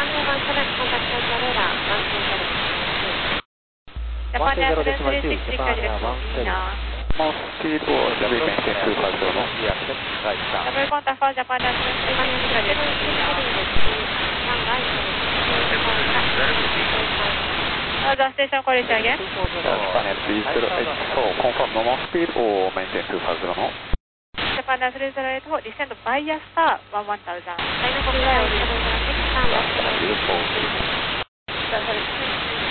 Japan Air 736 request Nina. More speed or we maintain 250 no? Yeah, right. Double contact for Japan Air 736 request Nina. The station quality again. Japan Air 308 confirm normal speed or maintain 250 no? Japan Air 308 for descend via star 1000. Beautiful.